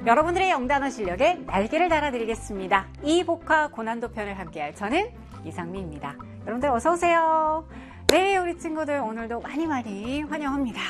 여러분들의 영단어 실력에 날개를 달아드리겠습니다. 이 복화 고난도 편을 함께할 저는 이상미입니다. 여러분들 어서 오세요. 네, 우리 친구들 오늘도 많이 환영합니다.